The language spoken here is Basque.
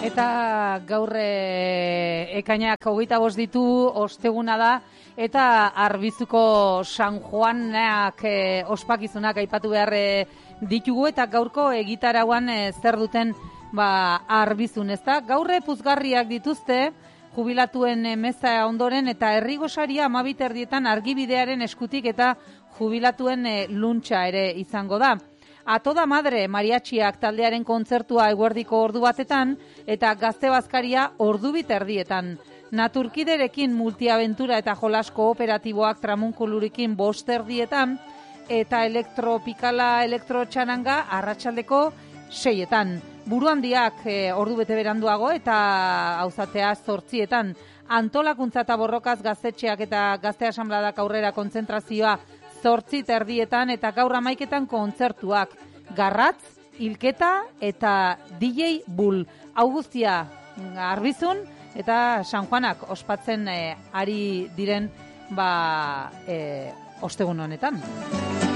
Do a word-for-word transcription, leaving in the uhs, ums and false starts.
Eta gaur e, ekainak hogeita bost ditu, osteguna da, eta Arbizuko San Juanak e, ospakizunak aipatu behar e, ditugu, eta gaurko egitarauan e, zer duten ba, Arbizun, ezta? Gaurre puzgarriak dituzte, jubilatuen e, meza ondoren, eta herrigosaria amabit erdietan argibidearen eskutik eta jubilatuen e, luntxa ere izango da. A toda madre mariatxiak taldearen kontzertua eguerdiko ordu batetan eta gazte bazkaria ordu bit erdietan. Naturkiderekin multiaventura eta jolas kooperatiboak tramunkulurikin bost erdietan eta elektropikala elektrotxananga arratsaldeko seietan. Buruhandiak e, ordu bete beranduago eta auzatea zortzietan. Antolakuntza eta borrokaz gaztetxeak eta gazte asanbladak aurrera kontzentrazioa zortzi erdietan eta gaur amaiketan kontzertuak. Garratz, Ilketa eta D J Bull. Hau guztia Arbizun eta San Juanak ospatzen e, ari diren ba, e, ostegun honetan.